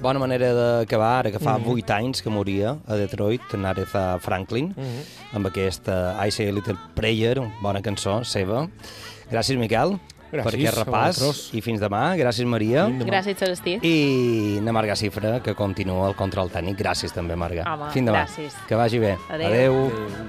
bona manera d'acabar, ara que fa 8 anys que moria a Detroit, en Aretha Franklin, amb aquesta I Say a Little Prayer, bona cançó seva. Gràcies, Miquel, per aquest repàs. I fins demà. Gràcies, Maria. Gràcies, Celestí. I na Marga Cifra, que continua el control tècnic. Gràcies també, Marga. Home, fins demà. gràcies. Que vagi bé. Adéu. Adéu.